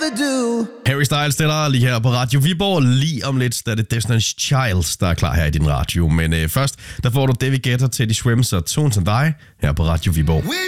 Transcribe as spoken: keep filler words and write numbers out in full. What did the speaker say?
do. Harry Styles stiller lige her på Radio Viborg. Lige om lidt, der er det Destiny's Child, der er klar her i din radio. Men øh, først, der får du David Guetta, Teddy Swims og Tones and I her på Radio Viborg.